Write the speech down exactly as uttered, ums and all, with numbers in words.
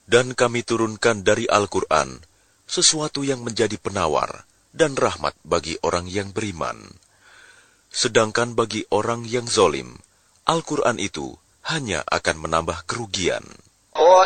Dan kami turunkan dari Al-Quran sesuatu yang menjadi penawar dan rahmat bagi orang yang beriman. Sedangkan bagi orang yang zalim, Al-Quran itu hanya akan menambah kerugian.